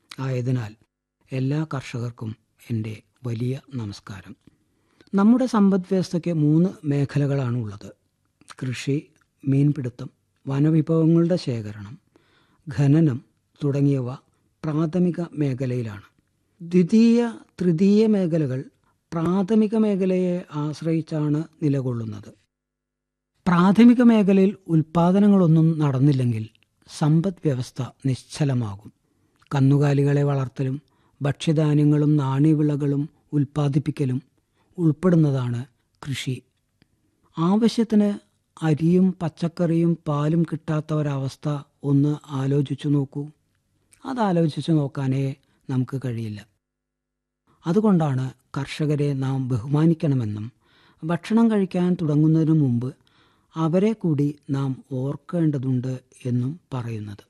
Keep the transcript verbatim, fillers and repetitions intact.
ആയതിനാൽ എല്ലാ കർഷകർക്കും എൻ്റെ വലിയ നമസ്കാരം. നമ്മുടെ സമ്പദ് വ്യവസ്ഥയ്ക്ക് മൂന്ന് മേഖലകളാണ് ഉള്ളത്: കൃഷി, മീൻപിടുത്തം, വനവിഭവങ്ങളുടെ ശേഖരണം, ഖനനം തുടങ്ങിയവ പ്രാഥമിക മേഖലയിലാണ്. ദ്വിതീയ, തൃതീയ മേഖലകൾ പ്രാഥമിക മേഖലയെ ആശ്രയിച്ചാണ് നിലകൊള്ളുന്നത്. പ്രാഥമിക മേഖലയിൽ ഉൽപ്പാദനങ്ങളൊന്നും നടന്നില്ലെങ്കിൽ സമ്പദ് വ്യവസ്ഥ നിശ്ചലമാകും. കന്നുകാലികളെ വളർത്തലും ഭക്ഷ്യധാന്യങ്ങളും നാണ്യവിളകളും ഉൽപ്പാദിപ്പിക്കലും ഉൾപ്പെടുന്നതാണ് കൃഷി. ആവശ്യത്തിന് അരിയും പച്ചക്കറിയും പാലും കിട്ടാത്ത ഒരവസ്ഥ ഒന്ന് ആലോചിച്ചു നോക്കൂ. അതാലോചിച്ചു നോക്കാനേ നമുക്ക് കഴിയില്ല. അതുകൊണ്ടാണ് കർഷകരെ നാം ബഹുമാനിക്കണമെന്നും ഭക്ഷണം കഴിക്കാൻ തുടങ്ങുന്നതിനു മുമ്പ് അവരെ കൂടി നാം ഓർക്കേണ്ടതുണ്ട് എന്നും പറയുന്നത്.